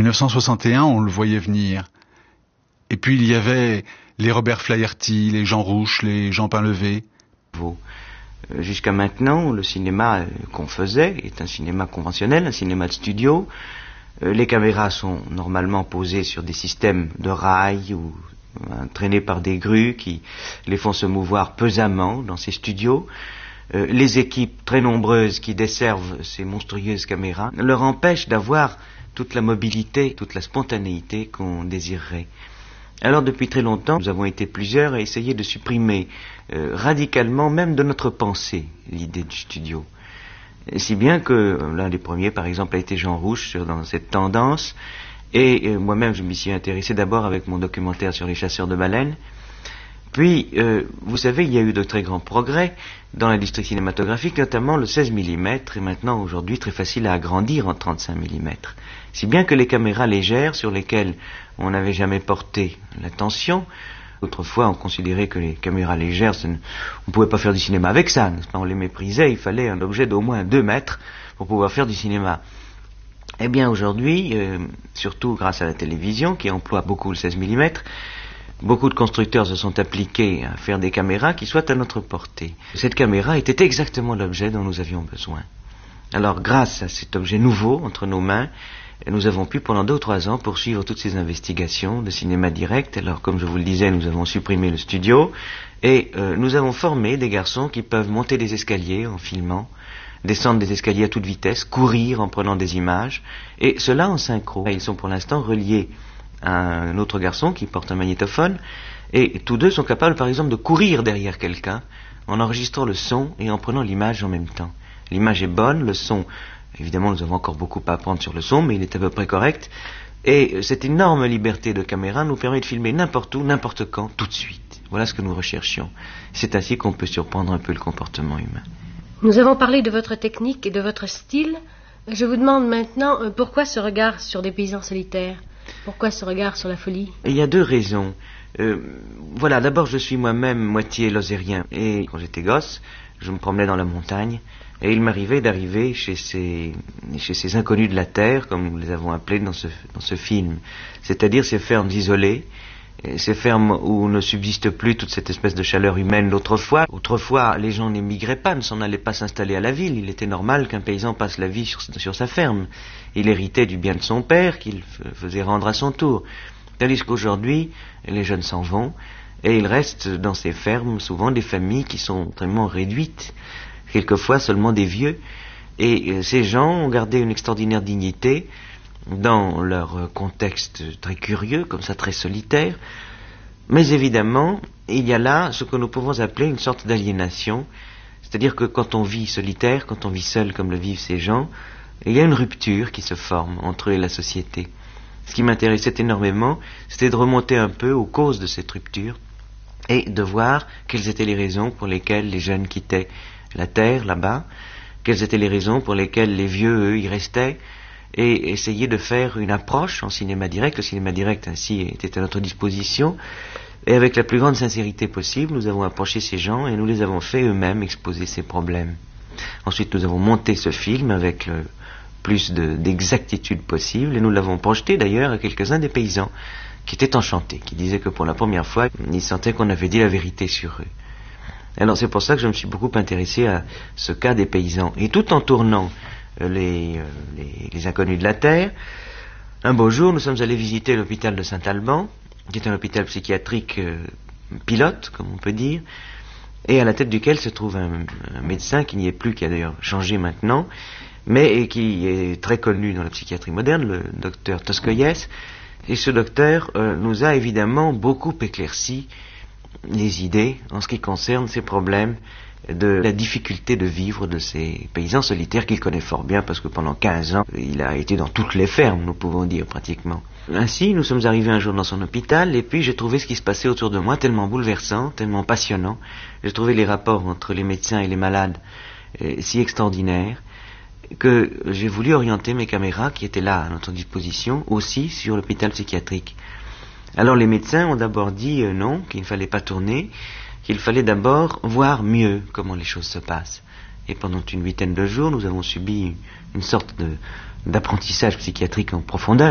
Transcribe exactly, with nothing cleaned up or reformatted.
mille neuf cent soixante et un, on le voyait venir. Et puis il y avait les Robert Flaherty, les Jean Rouch, les Jean Painlevé. Jusqu'à maintenant, le cinéma qu'on faisait est un cinéma conventionnel, un cinéma de studio. Les caméras sont normalement posées sur des systèmes de rails ou traînées par des grues qui les font se mouvoir pesamment dans ces studios. Les équipes très nombreuses qui desservent ces monstrueuses caméras leur empêchent d'avoir toute la mobilité, toute la spontanéité qu'on désirerait. Alors depuis très longtemps, nous avons été plusieurs à essayer de supprimer euh, radicalement, même de notre pensée, l'idée du studio. Et si bien que euh, l'un des premiers, par exemple, a été Jean Rouch sur, dans cette tendance, et euh, moi-même je m'y suis intéressé d'abord avec mon documentaire sur les chasseurs de baleines. Puis, euh, vous savez, il y a eu de très grands progrès dans l'industrie cinématographique, notamment le seize millimètres, et maintenant aujourd'hui très facile à agrandir en trente-cinq millimètres. Si bien que les caméras légères sur lesquelles on n'avait jamais porté l'attention, autrefois on considérait que les caméras légères, ne, on ne pouvait pas faire du cinéma avec ça, n'est-ce pas ? On les méprisait, il fallait un objet d'au moins deux mètres pour pouvoir faire du cinéma. Eh bien aujourd'hui, euh, surtout grâce à la télévision qui emploie beaucoup le seize millimètres, beaucoup de constructeurs se sont appliqués à faire des caméras qui soient à notre portée. Cette caméra était exactement l'objet dont nous avions besoin. Alors, grâce à cet objet nouveau entre nos mains, nous avons pu pendant deux ou trois ans poursuivre toutes ces investigations de cinéma direct. Alors, comme je vous le disais, nous avons supprimé le studio et euh, nous avons formé des garçons qui peuvent monter des escaliers en filmant, descendre des escaliers à toute vitesse, courir en prenant des images, et cela en synchro. Ils sont pour l'instant reliés un autre garçon qui porte un magnétophone, et tous deux sont capables par exemple de courir derrière quelqu'un en enregistrant le son et en prenant l'image en même temps. L'image est bonne, le son, évidemment nous avons encore beaucoup à apprendre sur le son, mais il est à peu près correct, et cette énorme liberté de caméra nous permet de filmer n'importe où, n'importe quand, tout de suite. Voilà ce que nous recherchions. C'est ainsi qu'on peut surprendre un peu le comportement humain. Nous avons parlé de votre technique et de votre style. Je vous demande maintenant euh, pourquoi ce regard sur des paysans solitaires ? Pourquoi ce regard sur la folie ? Il y a deux raisons. Euh, voilà, d'abord je suis moi-même moitié lozérien. Et quand j'étais gosse, je me promenais dans la montagne. Et il m'arrivait d'arriver chez ces, chez ces inconnus de la terre, comme nous les avons appelés dans ce, dans ce film. C'est-à-dire ces fermes isolées, ces fermes où ne subsiste plus toute cette espèce de chaleur humaine d'autrefois. Autrefois, les gens n'émigraient pas, ne s'en allaient pas s'installer à la ville. Il était normal qu'un paysan passe la vie sur, sur sa ferme. Il héritait du bien de son père, qu'il faisait rendre à son tour. Tandis qu'aujourd'hui, les jeunes s'en vont, et il reste dans ces fermes souvent des familles qui sont vraiment réduites, quelquefois seulement des vieux. Et ces gens ont gardé une extraordinaire dignité dans leur contexte très curieux, comme ça très solitaire. Mais évidemment, il y a là ce que nous pouvons appeler une sorte d'aliénation, c'est-à-dire que quand on vit solitaire, quand on vit seul comme le vivent ces gens, il y a une rupture qui se forme entre eux et la société. Ce qui m'intéressait énormément, c'était de remonter un peu aux causes de cette rupture et de voir quelles étaient les raisons pour lesquelles les jeunes quittaient la terre là-bas, quelles étaient les raisons pour lesquelles les vieux, eux, y restaient, et essayer de faire une approche en cinéma direct. Le cinéma direct ainsi était à notre disposition, et avec la plus grande sincérité possible, nous avons approché ces gens et nous les avons fait eux-mêmes exposer ces problèmes. Ensuite, nous avons monté ce film avec le plus de, d'exactitude possible, et nous l'avons projeté d'ailleurs à quelques-uns des paysans qui étaient enchantés, qui disaient que pour la première fois, ils sentaient qu'on avait dit la vérité sur eux. Alors c'est pour ça que je me suis beaucoup intéressé à ce cas des paysans. Et tout en tournant les, les, les inconnus de la terre, un beau jour, nous sommes allés visiter l'hôpital de Saint-Alban, qui est un hôpital psychiatrique euh, pilote, comme on peut dire, et à la tête duquel se trouve un, un médecin qui n'y est plus, qui a d'ailleurs changé maintenant, mais et qui est très connu dans la psychiatrie moderne, le docteur Toskoyes. Et ce docteur euh, nous a évidemment beaucoup éclairci les idées en ce qui concerne ces problèmes de la difficulté de vivre de ces paysans solitaires qu'il connaît fort bien, parce que pendant quinze ans, il a été dans toutes les fermes, nous pouvons dire pratiquement. Ainsi, nous sommes arrivés un jour dans son hôpital, et puis j'ai trouvé ce qui se passait autour de moi tellement bouleversant, tellement passionnant. J'ai trouvé les rapports entre les médecins et les malades euh, si extraordinaires, que j'ai voulu orienter mes caméras, qui étaient là à notre disposition, aussi sur l'hôpital psychiatrique. Alors les médecins ont d'abord dit euh, non, qu'il ne fallait pas tourner, qu'il fallait d'abord voir mieux comment les choses se passent. Et pendant une huitaine de jours, nous avons subi une sorte de, d'apprentissage psychiatrique en profondeur.